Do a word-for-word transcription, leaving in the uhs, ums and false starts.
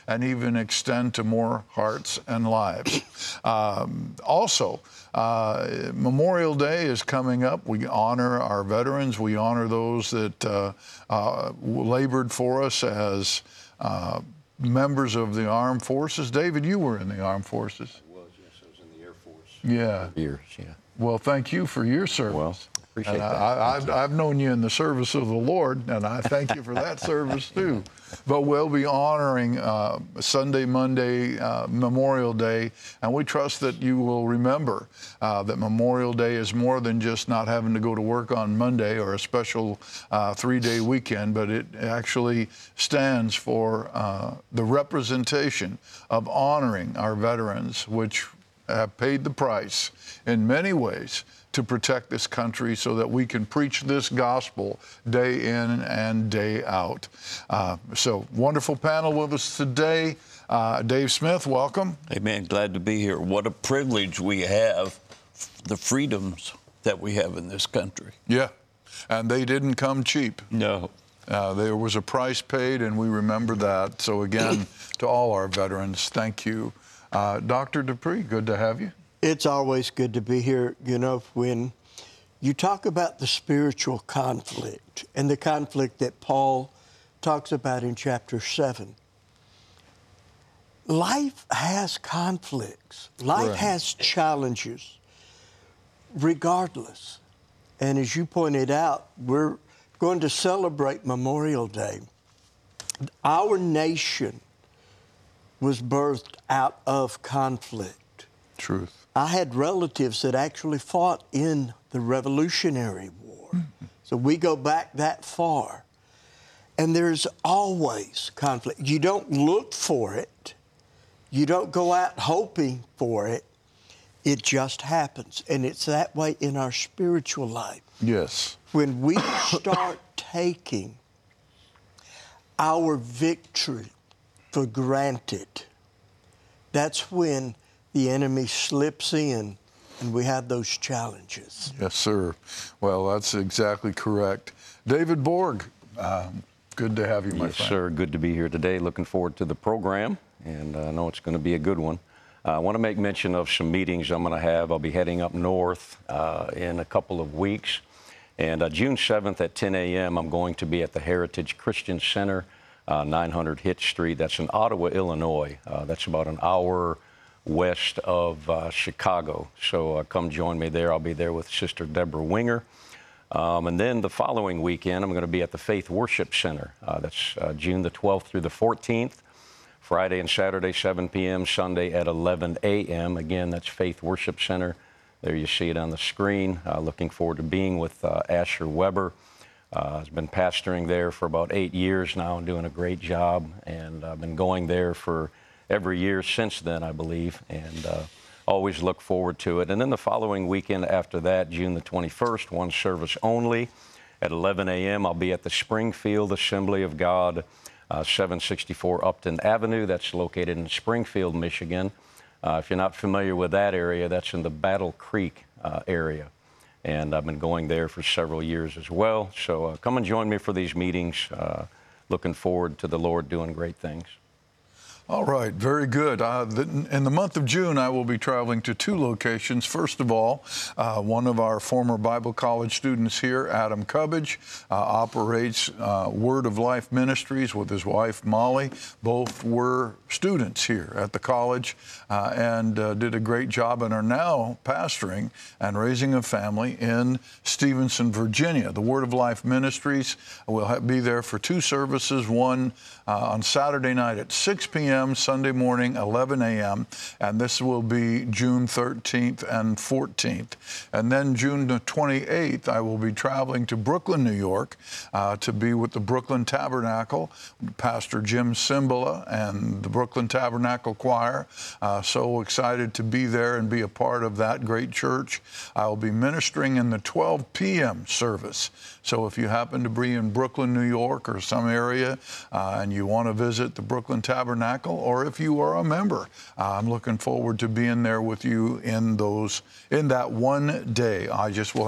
and even extend to more hearts and lives. Um, also, uh, Memorial Day is coming up. We honor our veterans. We honor those that uh, uh, labored for us as uh, members of the armed forces. David, you were in the armed forces. I was, yes. I was in the Air Force. Yeah. Years, yeah. Well, thank you for your service. Well, appreciate and that. I, I've, I've known you in the service of the Lord, and I thank you for that service too. But we'll be honoring uh, Sunday, Monday, uh, Memorial Day, and we trust that you will remember uh, that Memorial Day is more than just not having to go to work on Monday or a special uh, three-day weekend, but it actually stands for uh, the representation of honoring our veterans, which have paid the price in many ways to protect this country so that we can preach this gospel day in and day out. Uh, so, wonderful panel with us today. Uh, Dave Smith, welcome. Amen. Glad to be here. What a privilege we have, the freedoms that we have in this country. Yeah, and they didn't come cheap. No. Uh, there was a price paid, and we remember that. So, again, to all our veterans, thank you. Uh, Doctor Dupree, good to have you. It's always good to be here. You know, when you talk about the spiritual conflict and the conflict that Paul talks about in chapter seven, life has conflicts. Life Right. has challenges, regardless. And as you pointed out, we're going to celebrate Memorial Day. Our nation was birthed out of conflict. Truth. I had relatives that actually fought in the Revolutionary War. Mm-hmm. So we go back that far. And there's always conflict. You don't look for it. You don't go out hoping for it. It just happens. And it's that way in our spiritual life. Yes. When we start taking our victory for granted, that's when the enemy slips in and we have those challenges. Yes, sir. Well, that's exactly correct. David Borg, um, good to have you, my yes, friend. sir. Good to be here today. Looking forward to the program, and I know it's going to be a good one. Uh, I want to make mention of some meetings I'm going to have. I'll be heading up north uh, in a couple of weeks. And uh, June seventh at ten a.m., I'm going to be at the Heritage Christian Center, uh, nine hundred Hitch Street. That's in Ottawa, Illinois. Uh, that's about an hour west of uh, Chicago. So uh, come join me there. I'll be there with Sister Deborah Winger. Um, and then the following weekend, I'm going to be at the Faith Worship Center. Uh, that's uh, June the twelfth through the fourteenth. Friday and Saturday, seven p.m., Sunday at eleven a.m. Again, that's Faith Worship Center. There you see it on the screen. Uh, looking forward to being with uh, Asher Weber. Uh, I've been pastoring there for about eight years now and doing a great job. And I've been going there for every year since then, I believe, and uh, always look forward to it. And then the following weekend after that, June the twenty-first, one service only at eleven a.m., I'll be at the Springfield Assembly of God, uh, seven sixty-four Upton Avenue. That's located in Springfield, Michigan. Uh, if you're not familiar with that area, that's in the Battle Creek uh, area. And I've been going there for several years as well. So uh, come and join me for these meetings. Uh, looking forward to the Lord doing great things. All right, very good. Uh, the, in the month of June, I will be traveling to two locations. First of all, uh, one of our former Bible college students here, Adam Cubbage, uh, operates uh, Word of Life Ministries with his wife, Molly. Both were students here at the college uh, and uh, did a great job and are now pastoring and raising a family in Stevenson, Virginia. The Word of Life Ministries will ha- be there for two services, one uh, on Saturday night at six p.m., Sunday morning, eleven a.m., and this will be June thirteenth and fourteenth. And then June the twenty-eighth, I will be traveling to Brooklyn, New York, uh, to be with the Brooklyn Tabernacle, Pastor Jim Cymbala and the Brooklyn Tabernacle Choir. Uh, so excited to be there and be a part of that great church. I will be ministering in the twelve p.m. service. So if you happen to be in Brooklyn, New York, or some area, uh, and you want to visit the Brooklyn Tabernacle, or if you are a member, uh, I'm looking forward to being there with you in those in that one day. I just will